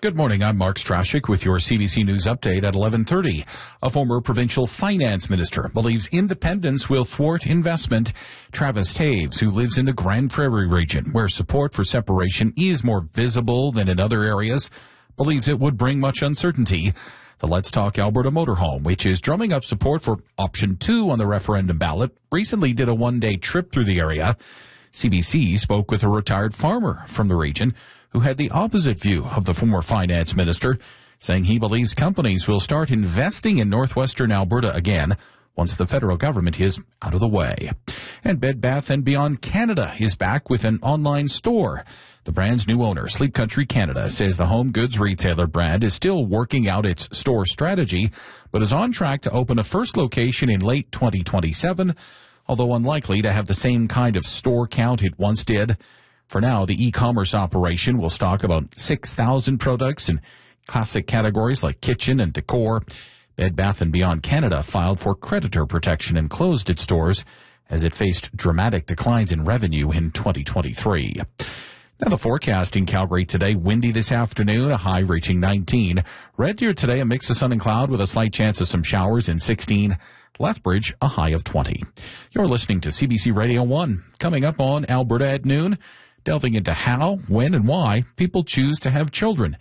Good morning. I'm Mark Strashik with your CBC News update at 11:30. A former provincial finance minister believes independence will thwart investment. Travis Taves, who lives in the Grand Prairie region, where support for separation is more visible than in other areas, believes it would bring much uncertainty. The Let's Talk Alberta Motorhome, which is drumming up support for Option 2 on the referendum ballot, recently did a one-day trip through the area. CBC spoke with a retired farmer from the region who had the opposite view of the former finance minister, saying he believes companies will start investing in northwestern Alberta again once the federal government is out of the way. And Bed Bath & Beyond Canada is back with an online store. The brand's new owner, Sleep Country Canada, says the home goods retailer brand is still working out its store strategy, but is on track to open a first location in late 2027, although unlikely to have the same kind of store count it once did. For now, the e-commerce operation will stock about 6,000 products in classic categories like kitchen and decor. Bed Bath & Beyond Canada filed for creditor protection and closed its stores as it faced dramatic declines in revenue in 2023. Now the forecast in Calgary today, windy this afternoon, a high reaching 19. Red Deer today, a mix of sun and cloud with a slight chance of some showers in 16. Lethbridge, a high of 20. You're listening to CBC Radio 1. Coming up on Alberta at noon, delving into how, when, and why people choose to have children.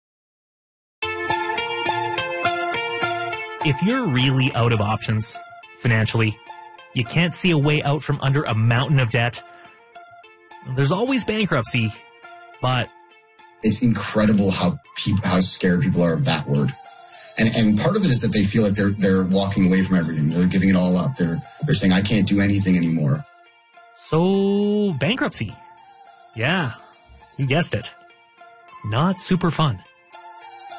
If you're really out of options financially, you can't see a way out from under a mountain of debt, there's always bankruptcy, but it's incredible how scared people are of that word. And part of it is that they feel like they're walking away from everything. They're giving it all up. They're saying, I can't do anything anymore. So, bankruptcy. Yeah, you guessed it. Not super fun.